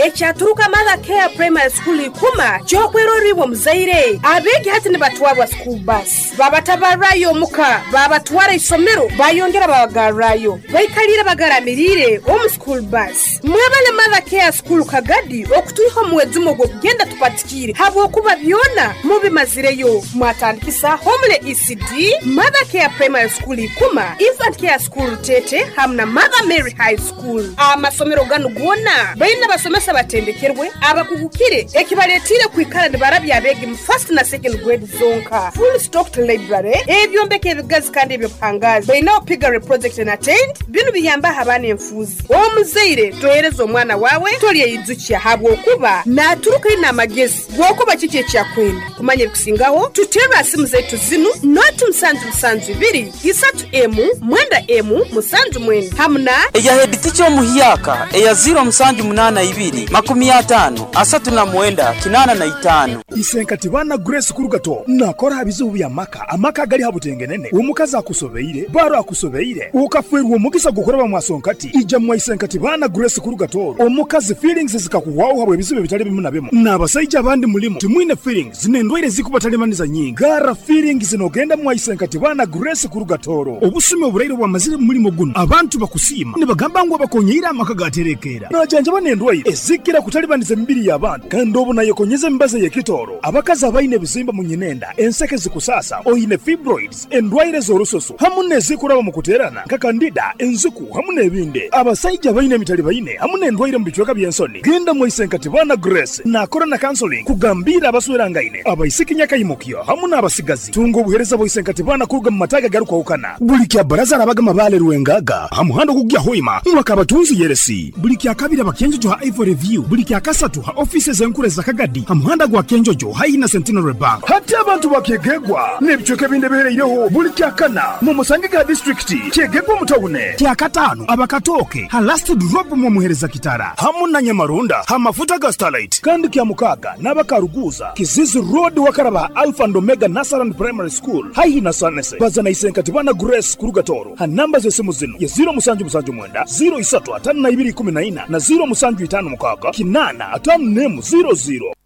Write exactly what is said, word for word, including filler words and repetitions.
ekyaturuka Mother Care Primary School ikuma kyokweroribwa muzaire abegi hati ne batwabwa school bus babatabarayo muka babatwara isomero bayongera babagarayo bayikalira bagaramirire omu school bus mwebale Mother Care School kagadi okutuiho muwezumo gwo kugenda tupatikire habo kuba byona mubimazireyo mwatandikisa homule E C D Mother Care Primary School ikuma Infant Care School Tete hamna Mother Mary High School amasomero gano gwona bayina basomesa batendekerwe abakugukire ekibaletire kwikala ne barabya abegi mu first na second grade zonka full stocked library ebyombeke ebigazi kandi ebyo pangazi bayina opigare project and attend bino biyamba habane enfuzi omuzeire tohereza omwana wawe toliye yizukiya habwo kuba naturuka ina amagezi gwokuba kiki ekyakwenda kumanya bikusingaho tutera asimu zetu zinu not musanju musanju ibiri isatu emu mwenda emu musanju mwenda hamna eya hediti kyo muhiyaka eya zero musanju munana ibiri makumi atano asatu na mwenda kinana na itano isenkati bana Grace Kurugato nakora habizubu ya maka amaka gali habutengenene umukaza akusobeire baro akusobeire ukafwerwa mugisa gukora mwasonkati ija mwa isenkati bana Grace Kurugato omukazi feelings zikakuwaho habwe bizibe bitali bimu na bimu nabasajja abandi mulimo timwine feelings zinendwire zikubatalемaniza nyinga gara feelings zinogenda mwa isenkati bana Grace Kurugatoro obusume obureiro bwa mazire mulimo guno abantu bakusima ne bagamba ngo bakonyira amaka gaterekera najanja banendwaye ezikira kutalibaniza mbiri yabantu kandi obuna yekonyeze mbaze yekitoro abakazi abayine bizimba munyinenda enseke zikusasa oyine fibroids endwaire zorososo hamune zikuraba mukuterana kakandida enzuku hamune ebinde abasajja bayine mitali bayine hamune endwaire mbichweka byensoni genda mu isenkati bana Grace na corona counseling kugambira abaswerangaine abayisikinya kayimukyo hamune abasigazi tungo buhereza bo isenkati bana kuruga mataga garuka ukana bulikya baraza nabaga mabale ruwengaga hamuhando kugya hoima mwaka batunzi yeresi bulikya kabira bakenjo ha Ivo review bulikya kasatu ha offices enkure zakagadi hamuhanda gwa kenjojo haina Centenary Bank hati abantu bakegegwa nebichoke binde bereireho bulikya kana mu Musangiga district kegegwa mutawune kya katano abakatoke ha last drop mu muhereza kitara hamuna Nyamarunda ha mafuta ga Starlight kandi kya mukaga nabakaruguza Kizizi Road wakaraba Alpha and Omega Nasaran Primary School haina sanese bazana isenkati bana Grace Kurugatoro ha namba zesimu zino ya zero musanju musanju mwenda zero isatu atanu na ibiri kumi na ina na zero musanju itanu mukaga kinana atanu nemu zero zero